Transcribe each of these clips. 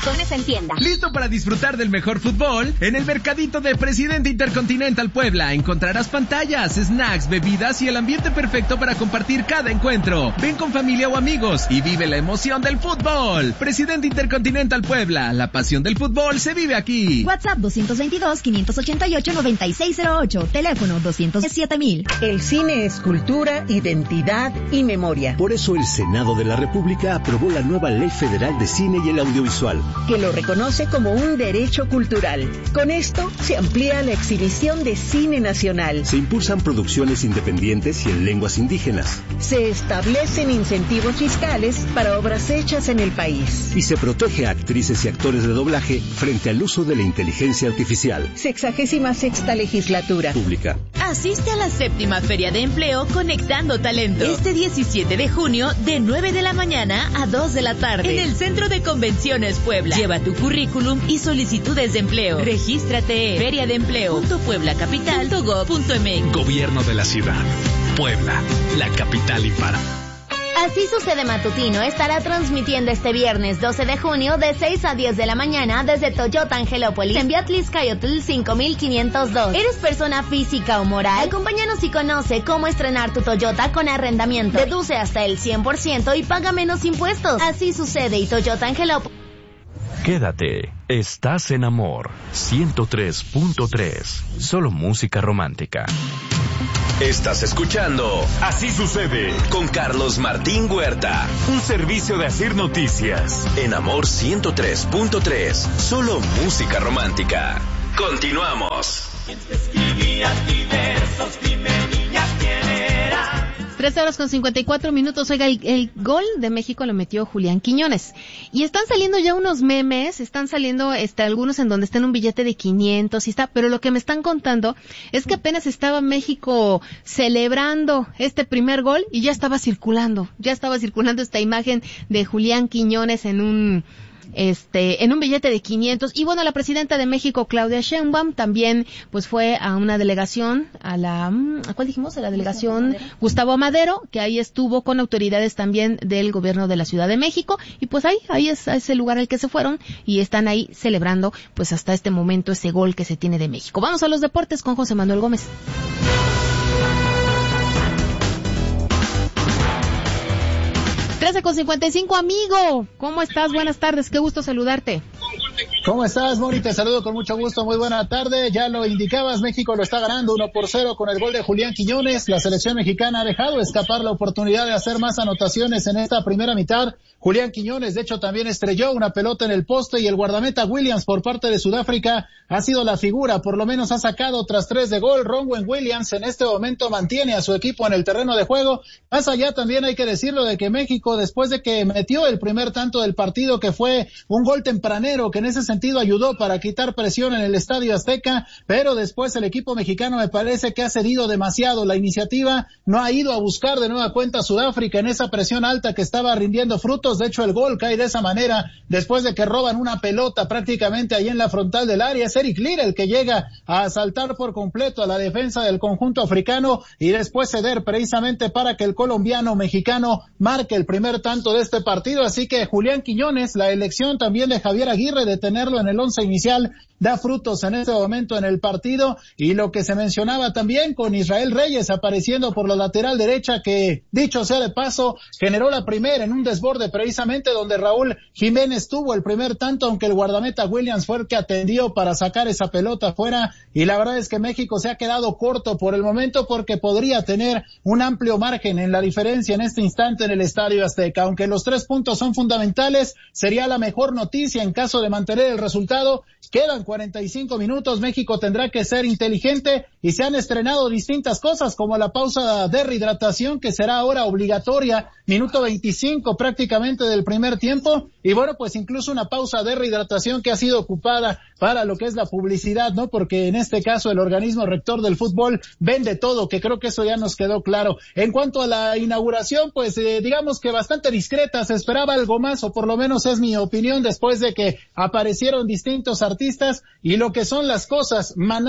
Bastones en tienda. ¿Listo para disfrutar del mejor fútbol? En el mercadito de Presidente Intercontinental Puebla encontrarás pantallas, snacks, bebidas y el ambiente perfecto para compartir cada encuentro. Ven con familia o amigos y vive la emoción del fútbol. Presidente Intercontinental Puebla, la pasión del fútbol se vive aquí. WhatsApp 222-588-9608. Teléfono 207,000. El cine es cultura, identidad y memoria. Por eso el Senado de la República aprobó la nueva Ley Federal de Cine y el Audiovisual, que lo reconoce como un derecho cultural. Con esto se amplía la exhibición de cine nacional. Se impulsan producciones independientes y en lenguas indígenas. Se establecen incentivos fiscales para obras hechas en el país. Y se protege a actrices y actores de doblaje frente al uso de la inteligencia artificial. 66ª Legislatura. Pública. Asiste a la 7ª Feria de Empleo Conectando Talento. Este 17 de junio, de 9 de la mañana a 2 de la tarde. En el Centro de Convenciones Puebla. Lleva tu currículum y solicitudes de empleo. Regístrate en feriadeempleo.pueblacapital.gov.mx. Gobierno de la ciudad. Puebla, la capital imparable. Así Sucede Matutino estará transmitiendo este viernes 12 de junio de 6 a 10 de la mañana desde Toyota Angelópolis en Beatlixcayotl 5502. ¿Eres persona física o moral? Acompáñanos y conoce cómo estrenar tu Toyota con arrendamiento. Deduce hasta el 100% y paga menos impuestos. Así Sucede y Toyota Angelópolis. Quédate, estás en Amor 103.3, solo música romántica. Estás escuchando Así Sucede con Carlos Martín Huerta. Un servicio de Asir Noticias. En Amor 103.3, solo música romántica. Continuamos. 13:54. Oiga, el gol de México lo metió Julián Quiñones. Y están saliendo ya unos memes, están saliendo algunos en donde está en un billete de 500 y está, pero lo que me están contando es que apenas estaba México celebrando este primer gol y ya estaba circulando esta imagen de Julián Quiñones en un billete de 500. Y bueno, la presidenta de México, Claudia Sheinbaum, también pues fue a una delegación, ¿a cuál dijimos? A la delegación Gustavo Amadero, que ahí estuvo con autoridades también del gobierno de la Ciudad de México, y pues ahí es a ese lugar al que se fueron y están ahí celebrando pues hasta este momento ese gol que se tiene de México. Vamos a los deportes con José Manuel Gómez. 13:55, amigo. ¿Cómo estás? Buenas tardes, qué gusto saludarte. ¿Cómo estás, Mori? Te saludo con mucho gusto, muy buena tarde. Ya lo indicabas, México lo está ganando 1-0 con el gol de Julián Quiñones. La selección mexicana ha dejado escapar la oportunidad de hacer más anotaciones en esta primera mitad. Julián Quiñones, de hecho, también estrelló una pelota en el poste y el guardameta Williams por parte de Sudáfrica ha sido la figura, por lo menos ha sacado tras 3 de gol. Ronwen Williams en este momento mantiene a su equipo en el terreno de juego. Más allá también hay que decirlo de que México, después de que metió el primer tanto del partido, que fue un gol tempranero, que en ese sentido ayudó para quitar presión en el Estadio Azteca, pero después el equipo mexicano me parece que ha cedido demasiado la iniciativa, no ha ido a buscar de nueva cuenta a Sudáfrica en esa presión alta que estaba rindiendo frutos. De hecho, el gol cae de esa manera después de que roban una pelota prácticamente ahí en la frontal del área. Es Eric Lira el que llega a asaltar por completo a la defensa del conjunto africano y después ceder precisamente para que el colombiano mexicano marque el primer tanto de este partido. Así que Julián Quiñones, la elección también de Javier Aguirre de tenerlo en el 11 inicial, da frutos en este momento en el partido. Y lo que se mencionaba también con Israel Reyes apareciendo por la lateral derecha, que dicho sea de paso generó la primera en un desborde precisamente donde Raúl Jiménez tuvo el primer tanto, aunque el guardameta Williams fue el que atendió para sacar esa pelota afuera. Y la verdad es que México se ha quedado corto por el momento, porque podría tener un amplio margen en la diferencia en este instante en el Estadio Azteca. Aunque los 3 puntos son fundamentales, sería la mejor noticia en caso de mantener el resultado. Quedan 45 minutos, México tendrá que ser inteligente y se han estrenado distintas cosas como la pausa de rehidratación, que será ahora obligatoria, minuto 25 prácticamente del primer tiempo, y bueno, pues incluso una pausa de rehidratación que ha sido ocupada para lo que es la publicidad, ¿no? Porque en este caso el organismo rector del fútbol vende todo, que creo que eso ya nos quedó claro. En cuanto a la inauguración, pues digamos que bastante discreta, se esperaba algo más, o por lo menos es mi opinión, después de que aparecieron distintos artistas y lo que son las cosas. Maná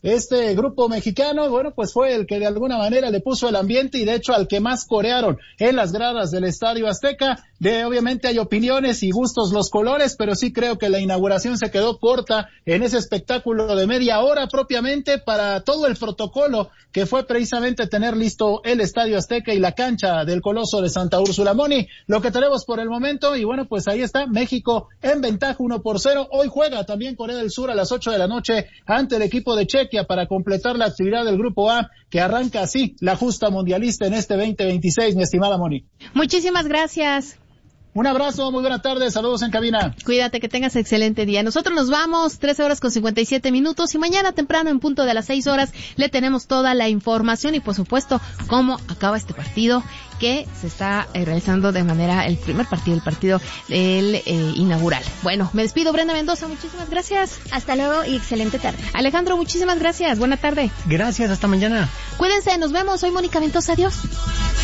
este grupo mexicano, bueno, pues fue el que de alguna manera le puso el ambiente y de hecho al que más corearon en las gradas del Estadio Azteca. Obviamente hay opiniones y gustos los colores, pero sí creo que la inauguración se quedó corta en ese espectáculo de media hora propiamente para todo el protocolo que fue precisamente tener listo el Estadio Azteca y la cancha del Coloso de Santa Úrsula. Moni, lo que tenemos por el momento, y bueno, pues ahí está, México en ventaja 1-0. Hoy juega también Corea del Sur a las 8 de la noche ante el equipo de Chequia para completar la actividad del Grupo A, que arranca así la justa mundialista en este 2026, mi estimada Moni. Muchísimas gracias. Un abrazo, muy buena tarde, saludos en cabina. Cuídate, que tengas excelente día. Nosotros nos vamos, 13:57 y mañana temprano en punto de las 6 horas le tenemos toda la información y por supuesto cómo acaba este partido que se está realizando de manera, el partido inaugural. Bueno, me despido, Brenda Mendoza, muchísimas gracias. Hasta luego y excelente tarde. Alejandro, muchísimas gracias, buena tarde. Gracias, hasta mañana. Cuídense, nos vemos, soy Mónica Ventosa, adiós.